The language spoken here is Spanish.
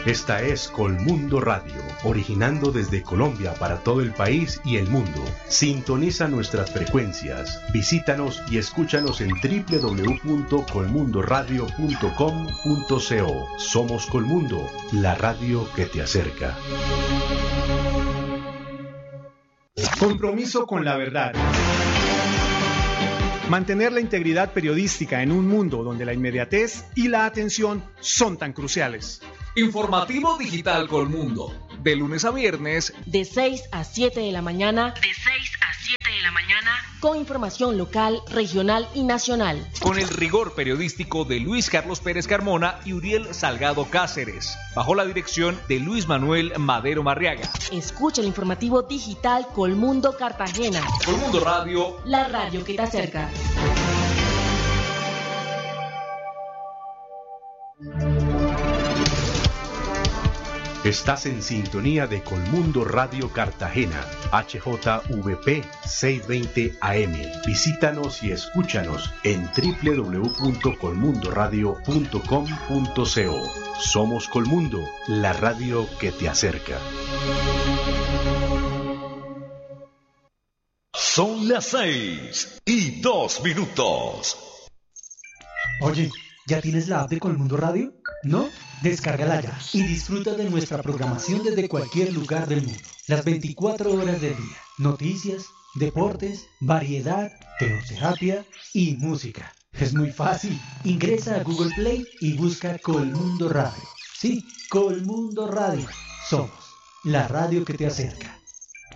Esta es Colmundo Radio, originando desde Colombia para todo el país y el mundo. Sintoniza nuestras frecuencias, visítanos y escúchanos en www.colmundoradio.com.co. Somos Colmundo, la radio que te acerca. Compromiso con la verdad. Mantener la integridad periodística en un mundo donde la inmediatez y la atención son tan cruciales. Informativo Digital Colmundo, de lunes a viernes, de 6 a 7 de la mañana, con información local, regional y nacional. Con el rigor periodístico de Luis Carlos Pérez Carmona y Uriel Salgado Cáceres, bajo la dirección de Luis Manuel Madero Marriaga. Escucha el informativo digital Colmundo Cartagena. Colmundo Radio, la radio que te acerca. Estás en sintonía de Colmundo Radio Cartagena, HJVP 620 AM. Visítanos y escúchanos en www.colmundoradio.com.co. Somos Colmundo, la radio que te acerca. Son las 6:02. Oye, ¿ya tienes la app de Colmundo Radio? ¿No? Descárgala ya y disfruta de nuestra programación desde cualquier lugar del mundo. Las 24 horas del día. Noticias, deportes, variedad, teoterapia y música. Es muy fácil. Ingresa a Google Play y busca Colmundo Radio. Sí, Colmundo Radio. Somos la radio que te acerca.